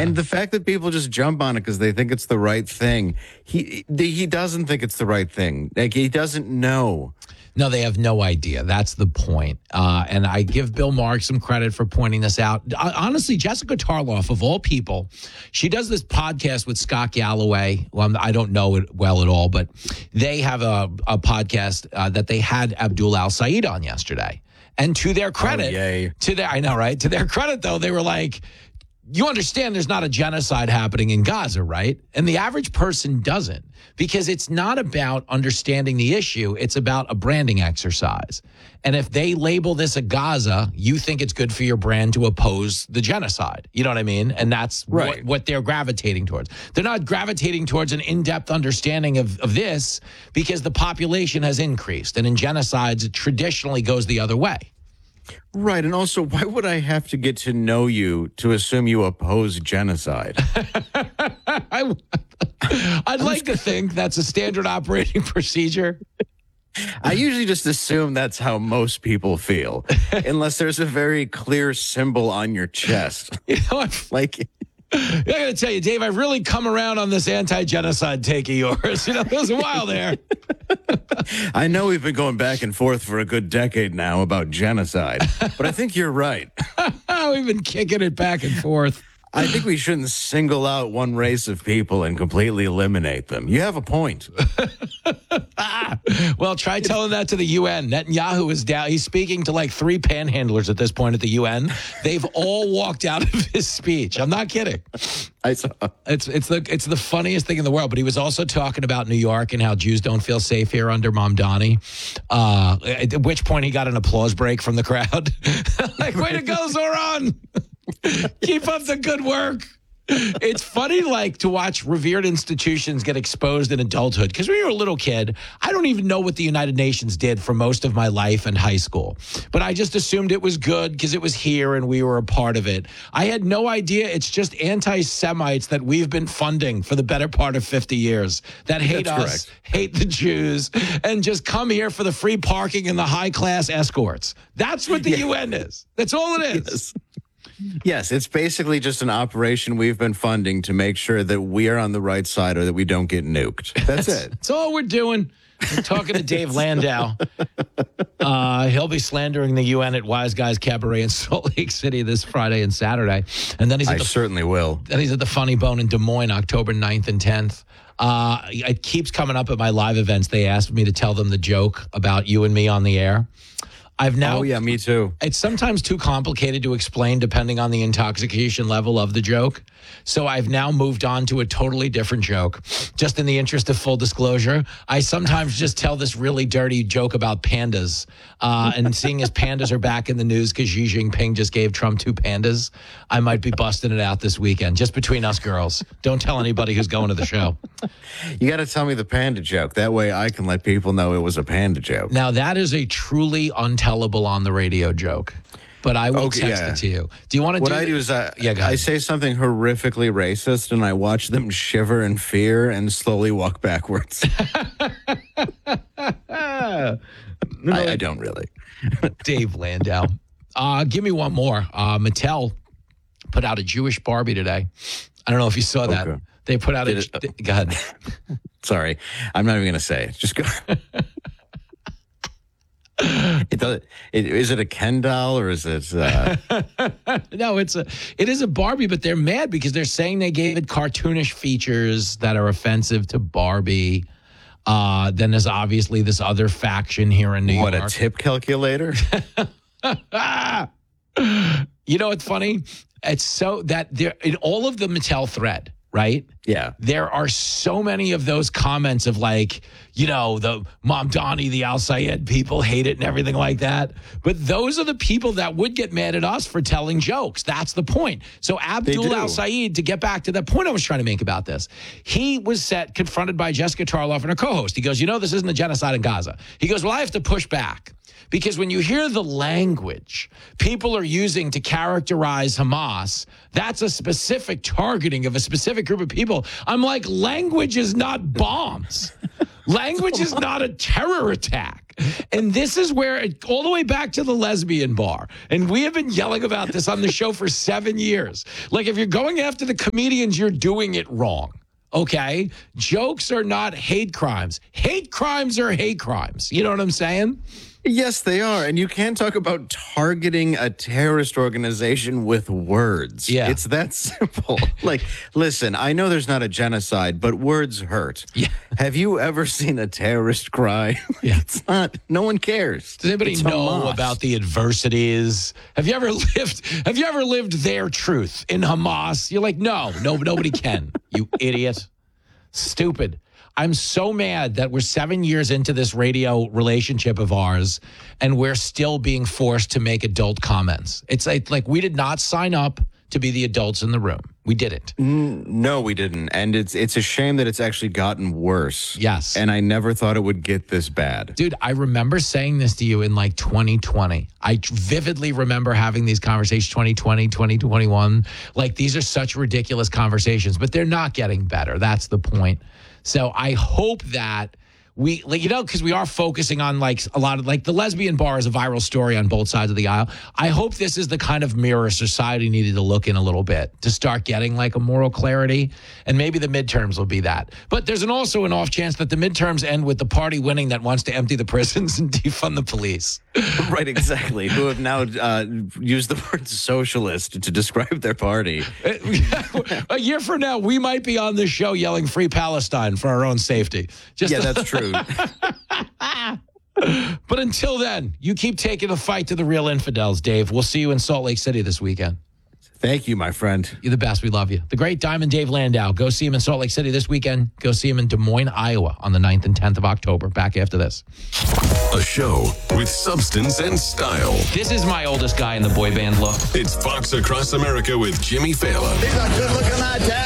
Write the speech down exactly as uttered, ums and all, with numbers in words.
And the fact that people just jump on it because they think it's the right thing, he he doesn't think it's the right thing. Like, he doesn't know. No, they have no idea. That's the point. Uh, and I give Bill Maher some credit for pointing this out. Honestly, Jessica Tarloff, of all people, she does this podcast with Scott Galloway. Well, I don't know it well at all, but they have a, a podcast uh, that they had Abdul Al-Sayed on yesterday. And to their credit, oh, yay. to their, I know, right? To their credit, though, they were like, you understand there's not a genocide happening in Gaza, right? And the average person doesn't, because it's not about understanding the issue. It's about a branding exercise. And if they label this a Gaza, you think it's good for your brand to oppose the genocide. You know what I mean? And that's right. what, what they're gravitating towards. They're not gravitating towards an in-depth understanding of, of this because the population has increased. And in genocides, it traditionally goes the other way. Right. And also, why would I have to get to know you to assume you oppose genocide? I, I'd like to think that's a standard operating procedure. I usually just assume that's how most people feel, unless there's a very clear symbol on your chest. You know what? Like, I got to tell you, Dave, I've really come around on this anti-genocide take of yours. You know, there was a while there. I know we've been going back and forth for a good decade now about genocide, but I think you're right. We've been kicking it back and forth. I think we shouldn't single out one race of people and completely eliminate them. You have a point. Well, try telling that to the U N. Netanyahu is down. He's speaking to like three panhandlers at this point at the U N. They've all walked out of his speech. I'm not kidding. I saw. It's it's the it's the funniest thing in the world. But he was also talking about New York and how Jews don't feel safe here under Mamdani. Uh, at which point he got an applause break from the crowd. Like, way to go, Zoran! Keep up the good work. It's funny, like, to watch revered institutions get exposed in adulthood. Because when you're a little kid, I don't even know what the United Nations did for most of my life and high school. But I just assumed it was good because it was here and we were a part of it. I had no idea it's just anti-Semites that we've been funding for the better part of fifty years that hate That's us, correct. hate the Jews, and just come here for the free parking and the high-class escorts. That's what the Yeah. U N is. That's all it is. Yes. Yes, it's basically just an operation we've been funding to make sure that we are on the right side or that we don't get nuked. That's, That's it. That's all we're doing. We're talking to Dave Landau. Uh, he'll be slandering the U N at Wise Guys Cabaret in Salt Lake City this Friday and Saturday. And then he's at I the, certainly will. Then he's at the Funny Bone in Des Moines, October ninth and tenth. Uh, it keeps coming up at my live events. They asked me to tell them the joke about you and me on the air. I've now, oh, yeah, me too. It's sometimes too complicated to explain depending on the intoxication level of the joke. So I've now moved on to a totally different joke. Just in the interest of full disclosure, I sometimes just tell this really dirty joke about pandas. Uh, and seeing as pandas are back in the news because Xi Jinping just gave Trump two pandas, I might be busting it out this weekend, just between us girls. Don't tell anybody who's going to the show. You got to tell me the panda joke. That way I can let people know it was a panda joke. Now, that is a truly untellable on the radio joke. But I will Okay, text yeah. it to you. Do you want to What do I the- do is I, Yeah, go I ahead. say something horrifically racist, and I watch them shiver in fear and slowly walk backwards. I, I don't really. Dave Landau. Uh, give me one more. Uh, Mattel put out a Jewish Barbie today. I don't know if you saw that. Okay. They put out Did a... it- Go ahead. Sorry, I'm not even going to say it. Just go. It does. It, is it a Ken doll or is it? Uh... No, it's a it is a Barbie, but they're mad because they're saying they gave it cartoonish features that are offensive to Barbie. Uh, then there's obviously this other faction here in New What, York. a tip calculator? You know what's funny? It's so that there in all of the Mattel thread, right? Yeah. There are so many of those comments of like, you know, the Mamdani, the Al Sayed people hate it and everything like that. But those are the people that would get mad at us for telling jokes. That's the point. So Abdul do. Al Sayed, to get back to the point I was trying to make about this, he was set confronted by Jessica Tarloff and her co-host. He goes, you know, this isn't a genocide in Gaza. He goes, well, I have to push back. Because when you hear the language people are using to characterize Hamas, that's a specific targeting of a specific group of people. I'm like, language is not bombs. Language is not a terror attack. And this is where, it, all the way back to the lesbian bar, and we have been yelling about this on the show for seven years. Like, if you're going after the comedians, you're doing it wrong. Okay? Jokes are not hate crimes. Hate crimes are hate crimes. You know what I'm saying? Yes, they are. And you can't talk about targeting a terrorist organization with words. Yeah. It's that simple. Like, listen, I know there's not a genocide, but words hurt. Yeah. Have you ever seen a terrorist cry? Yeah. It's not. No one cares. Does anybody It's know Hamas. about the adversities? Have you ever lived have you ever lived their truth in Hamas? You're like, no, no, nobody can. You idiot. Stupid. I'm so mad that we're seven years into this radio relationship of ours, and we're still being forced to make adult comments. It's like, like we did not sign up to be the adults in the room. We didn't. No, we didn't. And it's it's a shame that it's actually gotten worse. Yes. And I never thought it would get this bad. Dude, I remember saying this to you in like twenty twenty. I vividly remember having these conversations, twenty twenty, twenty twenty-one. Like, these are such ridiculous conversations, but they're not getting better. That's the point. So I hope that we, like, you know, because we are focusing on like a lot of, like, the lesbian bar is a viral story on both sides of the aisle. I hope this is the kind of mirror society needed to look in a little bit to start getting like a moral clarity. And maybe the midterms will be that. But there's an also an off chance that the midterms end with the party winning that wants to empty the prisons and defund the police. Right, exactly. Who have now uh, used the word socialist to describe their party. A year from now, we might be on this show yelling "Free Palestine" for our own safety. Just Yeah, that's true. But until then, you keep taking the fight to the real infidels, Dave. We'll see you in Salt Lake City this weekend. Thank you, my friend. You're the best. We love you. The great Diamond Dave Landau. Go see him in Salt Lake City this weekend. Go see him in Des Moines, Iowa on the ninth and tenth of October. Back after this. A show with substance and style. This is my oldest guy in the boy band look. It's Fox Across America with Jimmy Fallon. He's a good-looking lad,